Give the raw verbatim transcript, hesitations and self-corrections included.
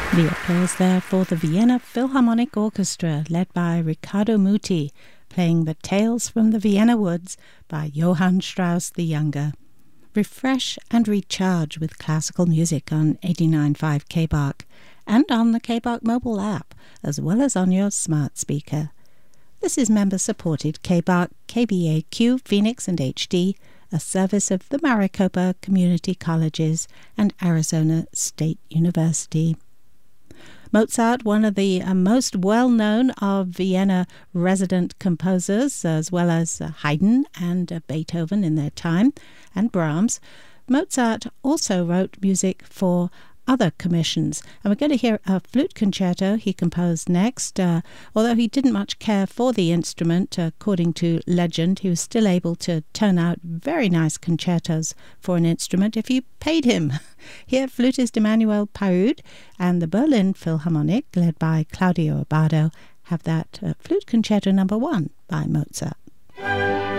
The applause there for the Vienna Philharmonic Orchestra, led by Riccardo Muti, playing the Tales from the Vienna Woods by Johann Strauss the Younger. Refresh and recharge with classical music on eighty-nine point five K B A C and on the K B A C mobile app, as well as on your smart speaker. This is member-supported K B A C, K B A Q, Phoenix and H D, a service of the Maricopa Community Colleges and Arizona State University. Mozart, one of the uh, most well-known of Vienna resident composers, as well as uh, Haydn and uh, Beethoven in their time, and Brahms. Mozart also wrote music for other commissions, and we're going to hear a flute concerto he composed next. Uh, although he didn't much care for the instrument, according to legend, he was still able to turn out very nice concertos for an instrument if you paid him. Here, flutist Emmanuel Pahud and the Berlin Philharmonic, led by Claudio Abbado, have that uh, flute concerto number one by Mozart.